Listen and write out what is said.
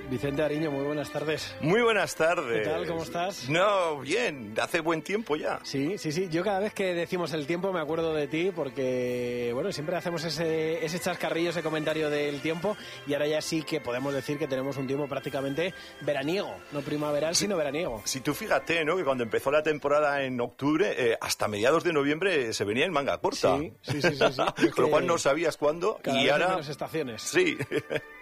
Vicente Ariño, muy buenas tardes. Muy buenas tardes. ¿Qué tal? ¿Cómo estás? No, bien, hace buen tiempo ya. Sí. Yo cada vez que decimos el tiempo me acuerdo de ti porque, bueno, siempre hacemos ese chascarrillo, ese comentario del tiempo y ahora ya sí que podemos decir que tenemos un tiempo prácticamente veraniego, no primaveral, sino veraniego. Si tú fíjate, ¿no? Que cuando empezó la temporada en octubre, hasta mediados de noviembre se venía en manga corta. Sí. Con lo cual no sabías cuándo cada y vez ahora... hay menos estaciones. Sí.